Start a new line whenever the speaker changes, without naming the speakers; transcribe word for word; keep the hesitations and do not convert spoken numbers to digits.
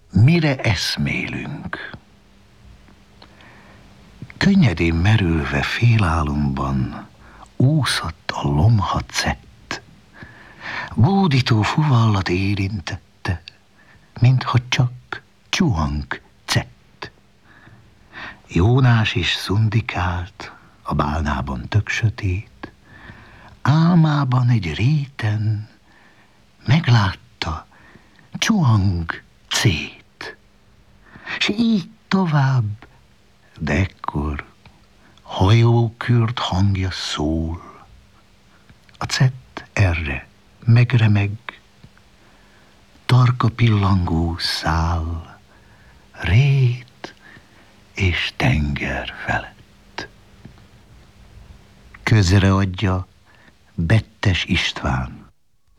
Mire eszmélünk? Könnyedén merülve félálomban úszott a lomha cett. Bódító fuvallat érintette, mintha csak csuhank cett. Jónás is szundikált, a bálnában tök sötét, álmában egy réten meglátta csuhang cét. S így tovább, de ekkor hajókürt hangja szól. A cett erre megremeg, tarka pillangó száll, rét és tenger felett. Közreadja Bettes István.